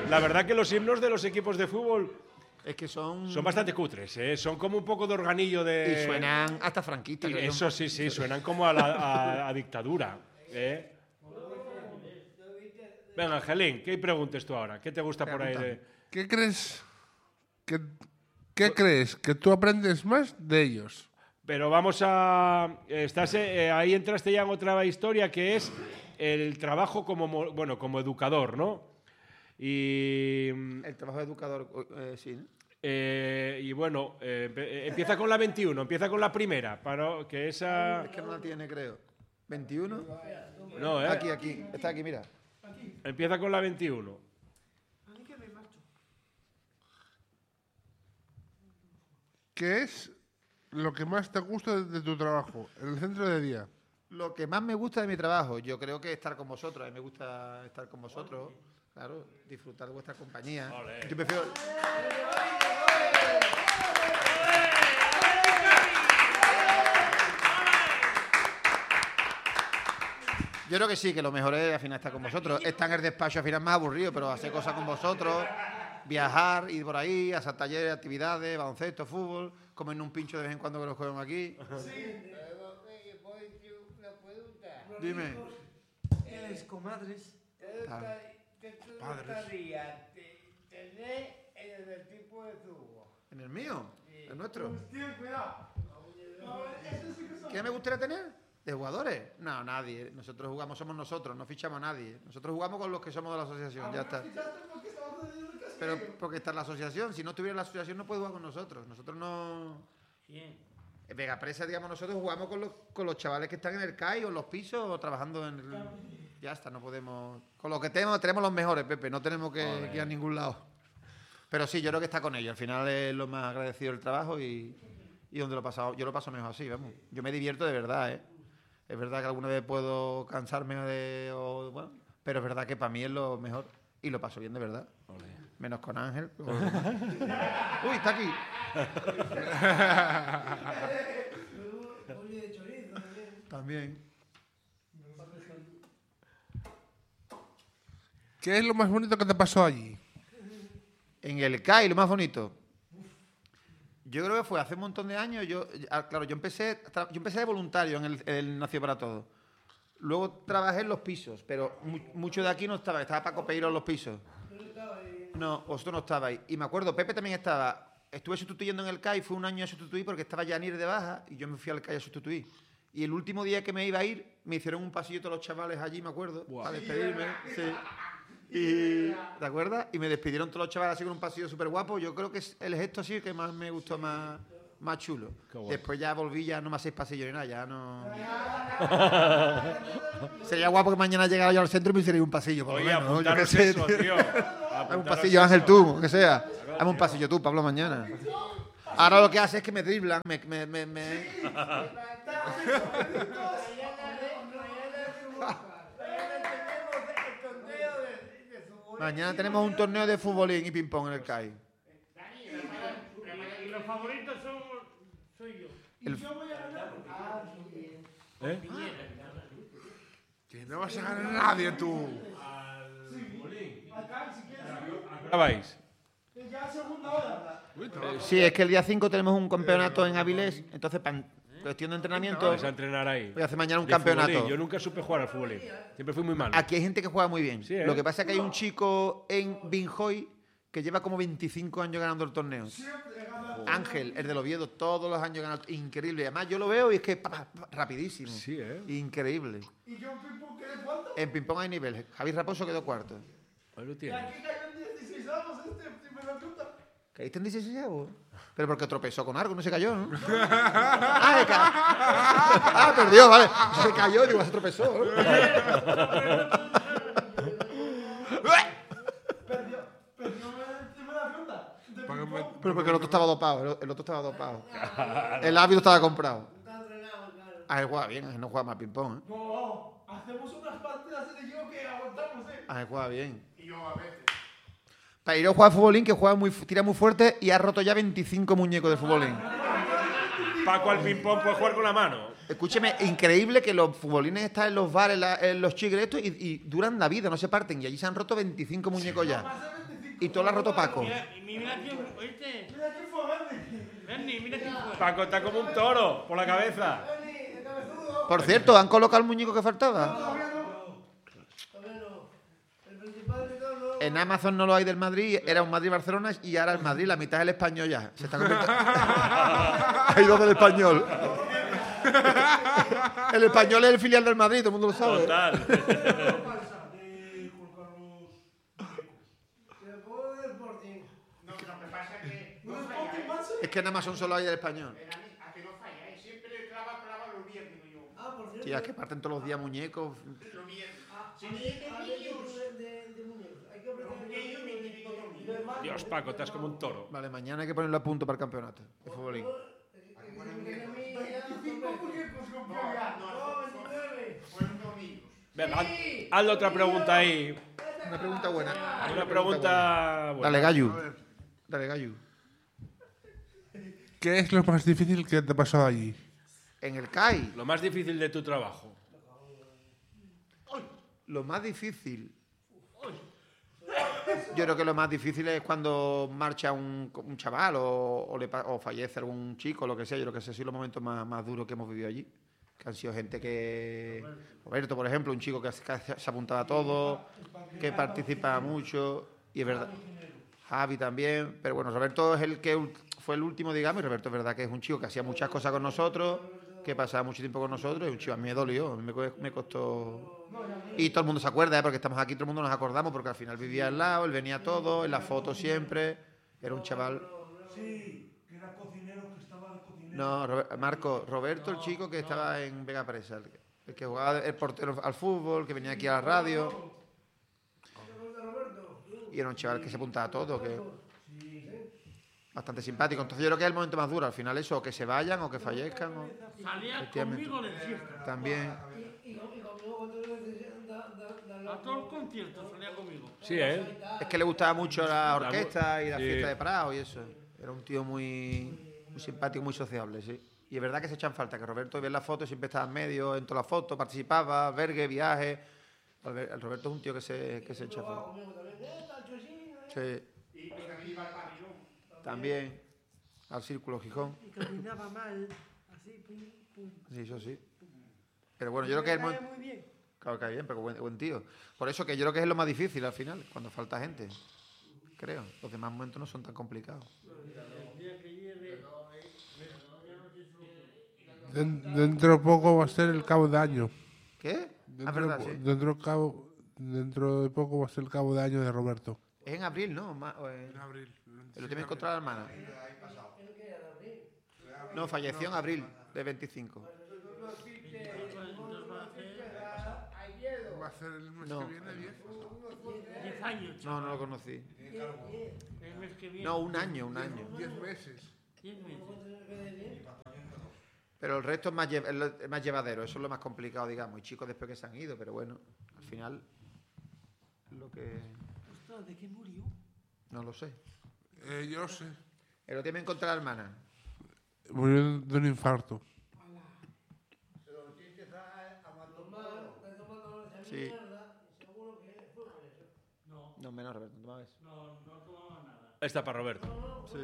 La verdad que los himnos de los equipos de fútbol Es que son bastante cutres, ¿eh? Son como un poco de organillo de... Y suenan hasta franquistas. Eso sí, suenan como a dictadura, ¿eh? Venga, Angelín, ¿qué preguntes tú ahora? ¿Qué te gusta por ahí de...? ¿Qué crees que tú aprendes más de ellos? Pero vamos a... ahí entraste ya en otra historia que es el trabajo como educador, ¿no? Y... El trabajo de educador, sí, ¿no? Y bueno, empieza con la 21, empieza con la primera, que esa... Es que no la tiene, creo. 21. No, ¿eh? Aquí. Está aquí, mira. Empieza con la 21. ¿Qué es lo que más te gusta de tu trabajo en el centro de día? Lo que más me gusta de mi trabajo, yo creo que es estar con vosotros. A mí me gusta estar con vosotros. Claro, disfrutar de vuestra compañía. Olé. Yo prefiero... Yo creo que sí, que lo mejor es al final estar con vosotros. Estar en el despacho al final es más aburrido, pero hacer cosas con vosotros, viajar, ir por ahí, hacer talleres, actividades, baloncesto, fútbol, comer un pincho de vez en cuando que nos comemos aquí. Sí. ¿Puedo decir una pregunta? Dime. Eres comadres. ¿Qué te gustaría tener en el tipo de tubo? ¿En el mío? ¿El nuestro? Hostia, cuidado. ¿Qué me gustaría tener? ¿De jugadores? No, nadie. Nosotros jugamos, somos nosotros, no fichamos a nadie. Nosotros jugamos con los que somos de la asociación, ya está. Pero porque está en la asociación. Si no estuviera en la asociación no puede jugar con nosotros. Nosotros no... ¿Quién? En Vegapresa, digamos, nosotros jugamos con los chavales que están en el CAI o en los pisos o trabajando en... Ya está, no podemos... Con lo que tenemos los mejores, Pepe. No tenemos que ir a ningún lado. Pero sí, yo creo que está con ellos. Al final es lo más agradecido del trabajo y donde lo he pasado. Yo lo paso mejor así, vamos. Yo me divierto de verdad, ¿eh? Es verdad que alguna vez puedo cansarme bueno, pero es verdad que para mí es lo mejor y lo paso bien de verdad. Olé. Menos con Ángel. Uy, está aquí. También. ¿Qué es lo más bonito que te pasó allí? En el CAI, lo más bonito. Yo creo que fue hace un montón de años. Yo empecé de voluntario en el Nació para Todos. Luego trabajé en los pisos, pero mucho de aquí no estaba. Estaba Paco Peiro en los pisos. No, vosotros no estabais. Y me acuerdo, Pepe también estaba. Estuve sustituyendo en el CAI, fue un año a sustituir porque estaba Yanir de baja y yo me fui al CAI a sustituir. Y el último día que me iba a ir, me hicieron un pasillo todos los chavales allí, me acuerdo, para despedirme. Sí. Y, ¿te acuerdas? Y me despidieron todos los chavales así con un pasillo súper guapo. Yo creo que es el gesto así que más me gustó, más chulo. Después ya volví, ya no me hacéis pasillo ni nada, ya no... Sería guapo que mañana llegara yo al centro y me hicierais un pasillo, por lo menos, ¿no? Yo qué sé, eso, tío. Hazme un pasillo, Ángel, tú, que sea. Hazme un pasillo tú, Pablo, mañana. Ahora lo que hace es que me driblan, Mañana tenemos un torneo de fútbolín y ping-pong en el CAI. Y los favoritos soy yo. ¿Eh? Que no vas a ganar a nadie tú. ¿Ahora vais? Sí, es que el día 5 tenemos un campeonato en Avilés, entonces cuestión de entrenamiento Vais a entrenar ahí. voy a hacer mañana un De campeonato. futbolín. Yo nunca supe jugar al fútbol. Siempre fui muy malo. Aquí hay gente que juega muy bien. Sí, ¿eh? Lo que pasa es que hay un chico en Binjoy que lleva como 25 años ganando el torneo. Ángel, el del Oviedo, todos los años ganando. Increíble. Además, yo lo veo y es que rapidísimo. Sí, ¿eh? Increíble. ¿Y yo en ping-pong quedé cuánto? En ping-pong hay nivel. Javier Raposo quedó cuarto. Ahí lo Y tienes. aquí cayó en 16 años si me lo preguntan. ¿Caíste en 16 avos? Pero porque tropezó con algo, no se cayó, ¿no? Perdió, vale. Se cayó, digo, se tropezó. Perdió la ronda. Pero porque el otro estaba dopado, el otro estaba dopado. El hábito estaba comprado. Ángel juega bien, Ángel no juega más ping-pong, ¿eh? No, hacemos unas partidas de yo que aguantamos, Ángel juega bien. Y yo a veces. Peiro juega futbolín, que tira muy fuerte y ha roto ya 25 muñecos de futbolín. Paco al ping-pong puede jugar con la mano. Escúcheme, increíble que los futbolines están en los bares, en los chigres estos y duran la vida, no se parten. Y allí se han roto 25 muñecos ya. Más de 25 Y todo lo ha roto Paco. Mira quién, ¿oíste? Mira quién fue, Bernie. Bernie, mira quién fue. Paco está como un toro por la cabeza. Bernie, el cabezudo. Por cierto, ¿han colocado el muñeco que faltaba? Todavía no. El principal de todos no. En Amazon no lo hay del Madrid, era un Madrid-Barcelona y ahora el Madrid, la mitad es el español ya. Se está convirtiendo. Hay dos del español. El español es el filial del Madrid, todo el mundo lo sabe. Total. Se pone del Sporting. No, lo que pasa es que ¿Un Sporting Manso? Es que en Amazon solo hay del español. a que no falla, siempre clava los viernes, digo yo. Ah, por cierto. Tías que parten todos los días muñecos. Los viernes. Sí, de muñecos. Hay que aprender Dios, Paco, estás como un toro. Vale, mañana hay que ponerlo a punto para el campeonato de futbolín. 25 muñecos compró ya. No, 29. Fueron domingos. Venga, hazle otra pregunta ahí. Una pregunta buena. Una pregunta buena. Dale, Gallu. Dale, Gallu. ¿Qué es lo más difícil que te ha pasado allí? En el CAI, Lo más difícil de tu trabajo. lo más difícil. Yo creo que lo más difícil es cuando marcha un chaval o fallece algún chico, lo que sea. Yo creo que esos han sido los momentos más duros que hemos vivido allí. Que han sido gente que... Roberto, por ejemplo, un chico que se apuntaba a todo, que participa mucho. Y es verdad. Javi también. Pero bueno, Roberto es el que fue el último, digamos. Y Roberto es verdad que es un chico que hacía muchas cosas con nosotros, que pasaba mucho tiempo con nosotros. Y un chico, a mí me dolió, a mí me costó... Y todo el mundo se acuerda, porque estamos aquí, todo el mundo nos acordamos, porque al final vivía al lado, él venía todo, en las fotos siempre. Era un chaval... Sí, que era cocinero, que estaba de cocinero. No, Roberto, el chico que estaba en Vega Presa, el que jugaba el portero al fútbol, que venía aquí a la radio. Y era un chaval que se apuntaba a todo, que bastante simpático. Entonces yo creo que es el momento más duro. Al final eso, o que se vayan o que fallezcan. Salía Efectivamente. conmigo del fiesta. También. Y conmigo cuántas veces A todos los conciertos salía conmigo. Sí, ¿eh? Es que le gustaba mucho la orquesta y la Sí. fiesta de Prado y eso. Era un tío muy simpático, muy sociable, sí. Y es verdad que se echan falta, que Roberto, ves las fotos, siempre estaba en medio, en todas las fotos, participaba, vergue, viajes. El Roberto es un tío que se echa falta. Sí. Y también iba al pabellón. También al Círculo Gijón. Y caminaba mal, así, pum, pum. Sí, eso sí. Pero bueno, yo creo que es el Caía momento... muy bien. Claro que bien, pero buen tío. Por eso que yo creo que es lo más difícil al final, cuando falta gente. Creo. Los demás momentos no son tan complicados. Dentro de poco va a ser el cabo de año. ¿Qué? Ah, Dentro, verdad, de, sí. dentro de poco va a ser el cabo de año de Roberto. Es en abril, ¿no? En abril. Lo tiene encontrado la hermana. No, falleció en abril de 25. Va a ser el mes No. que viene, 10. 10 años, No, no lo conocí. el mes que viene. No, un año. 10 meses. 10 meses. Pero el resto es es más llevadero. Eso es lo más complicado, digamos. Y chicos después que se han ido, pero bueno, al final lo que... Ostras, ¿de qué murió? No lo sé. Yo lo sé. El otro día me encontré a la hermana. Murió de un infarto. Sí. No, menos Roberto, no tomaba eso. Esta para Roberto. Sí.